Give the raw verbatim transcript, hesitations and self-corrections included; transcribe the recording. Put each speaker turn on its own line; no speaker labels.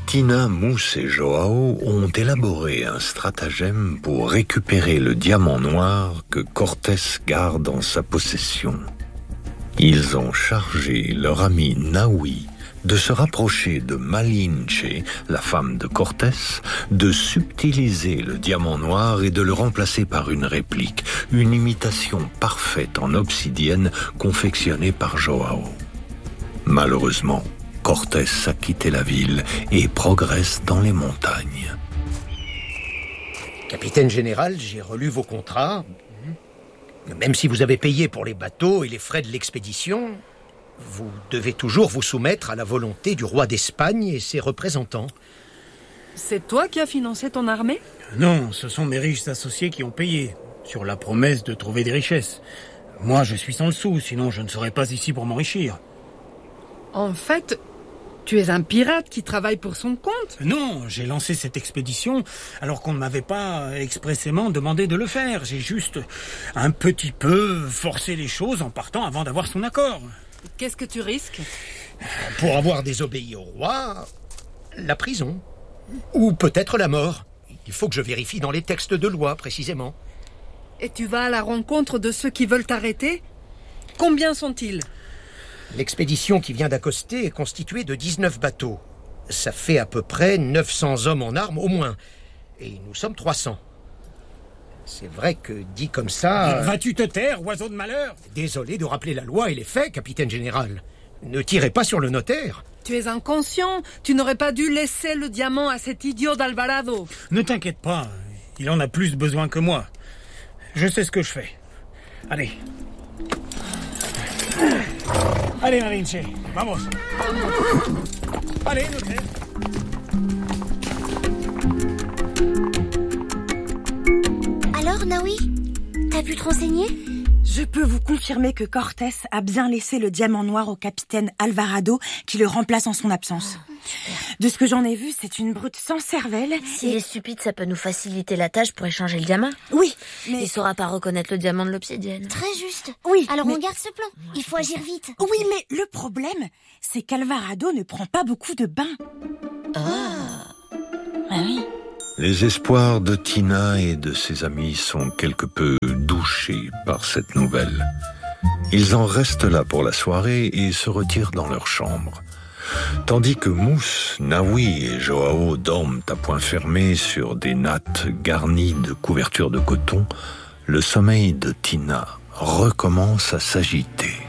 Tina, Mousse et Joao ont élaboré un stratagème pour récupérer le diamant noir que Cortés garde en sa possession. Ils ont chargé leur ami Naoui de se rapprocher de Malinche, la femme de Cortés, de subtiliser le diamant noir et de le remplacer par une réplique, une imitation parfaite en obsidienne confectionnée par Joao. Malheureusement, Cortés a quitté la ville et progresse dans les montagnes.
Capitaine général, j'ai relu vos contrats. Même si vous avez payé pour les bateaux et les frais de l'expédition, vous devez toujours vous soumettre à la volonté du roi d'Espagne et ses représentants.
C'est toi qui as financé ton armée ?
Non, ce sont mes riches associés qui ont payé, sur la promesse de trouver des richesses. Moi, je suis sans le sou, sinon je ne serais pas ici pour m'enrichir.
En fait, tu es un pirate qui travaille pour son compte ?
Non, j'ai lancé cette expédition alors qu'on ne m'avait pas expressément demandé de le faire. J'ai juste un petit peu forcé les choses en partant avant d'avoir son accord.
Qu'est-ce que tu risques ?
Pour avoir désobéi au roi, la prison. Ou peut-être la mort. Il faut que je vérifie dans les textes de loi, précisément.
Et tu vas à la rencontre de ceux qui veulent t'arrêter ? Combien sont-ils ?
L'expédition qui vient d'accoster est constituée de dix-neuf bateaux. Ça fait à peu près neuf cents hommes en armes au moins. Et nous sommes trois cents. C'est vrai que dit comme ça...
Vas-tu te taire, oiseau de malheur ?
Désolé de rappeler la loi et les faits, capitaine général. Ne tirez pas sur le notaire.
Tu es inconscient. Tu n'aurais pas dû laisser le diamant à cet idiot d'Alvarado.
Ne t'inquiète pas, il en a plus besoin que moi. Je sais ce que je fais. Allez. Allez, Malinche, vamos. Allez, notaire.
Alors, Naoui, t'as pu te renseigner ?
Je peux vous confirmer que Cortés a bien laissé le diamant noir au capitaine Alvarado qui le remplace en son absence. Oh, de ce que j'en ai vu, c'est une brute sans cervelle.
S'il et... est stupide, ça peut nous faciliter la tâche pour échanger le diamant.
Oui, mais...
Il saura pas reconnaître le diamant de l'obsidienne. Très juste.
Oui.
Alors
mais...
on garde ce plan. Il faut agir vite.
Oui, mais le problème, c'est qu'Alvarado ne prend pas beaucoup de bains.
Ah.
Ah oui.
Les espoirs de Tina et de ses amis sont quelque peu douchés par cette nouvelle. Ils en restent là pour la soirée et se retirent dans leur chambre. Tandis que Mousse, Naoui et Joao dorment à point fermé sur des nattes garnies de couvertures de coton, le sommeil de Tina recommence à s'agiter.